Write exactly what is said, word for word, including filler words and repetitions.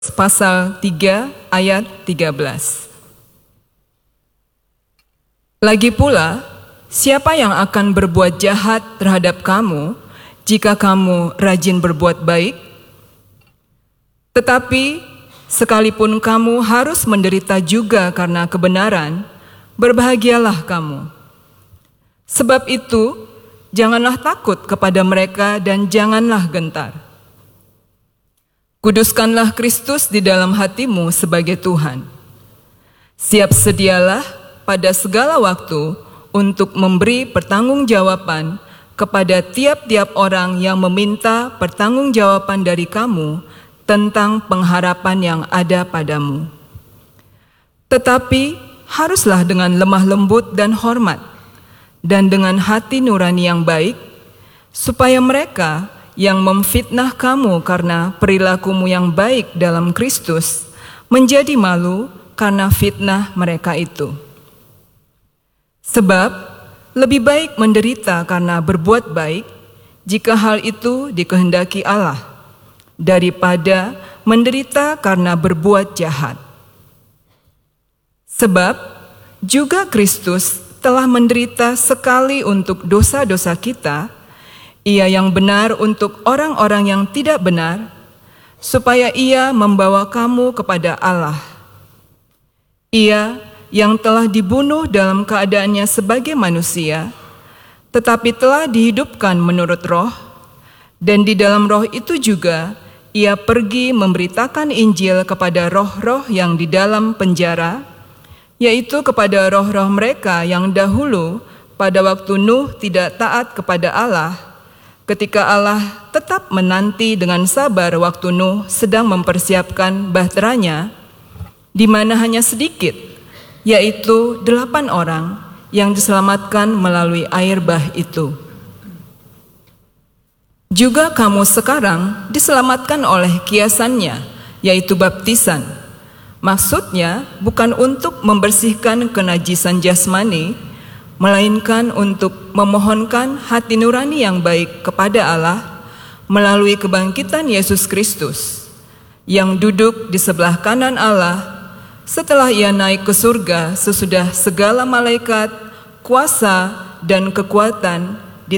Pasal tiga ayat tiga belas. Lagi pula, siapa yang akan berbuat jahat terhadap kamu jika kamu rajin berbuat baik? Tetapi sekalipun kamu harus menderita juga karena kebenaran, berbahagialah kamu. Sebab itu, janganlah takut kepada mereka dan janganlah gentar. Kuduskanlah Kristus di dalam hatimu sebagai Tuhan. Siap sedialah pada segala waktu untuk memberi pertanggungjawaban kepada tiap-tiap orang yang meminta pertanggungjawaban dari kamu tentang pengharapan yang ada padamu. Tetapi haruslah dengan lemah lembut dan hormat, dan dengan hati nurani yang baik, supaya mereka yang memfitnah kamu karena perilakumu yang baik dalam Kristus menjadi malu karena fitnah mereka itu. Sebab lebih baik menderita karena berbuat baik, jika hal itu dikehendaki Allah, daripada menderita karena berbuat jahat. Sebab juga Kristus telah menderita sekali untuk dosa-dosa kita, Ia yang benar untuk orang-orang yang tidak benar, supaya Ia membawa kamu kepada Allah. Ia yang telah dibunuh dalam keadaannya sebagai manusia, tetapi telah dihidupkan menurut roh, dan di dalam roh itu juga Ia pergi memberitakan Injil kepada roh-roh yang di dalam penjara, yaitu kepada roh-roh mereka yang dahulu pada waktu Nuh tidak taat kepada Allah, ketika Allah tetap menanti dengan sabar waktu Nuh sedang mempersiapkan bahteranya, di mana hanya sedikit, yaitu delapan orang yang diselamatkan melalui air bah itu. Juga kamu sekarang diselamatkan oleh kiasannya, yaitu baptisan. Maksudnya bukan untuk membersihkan kenajisan jasmani, melainkan untuk memohonkan hati nurani yang baik kepada Allah melalui kebangkitan Yesus Kristus, yang duduk di sebelah kanan Allah setelah Ia naik ke surga sesudah segala malaikat, kuasa, dan kekuatan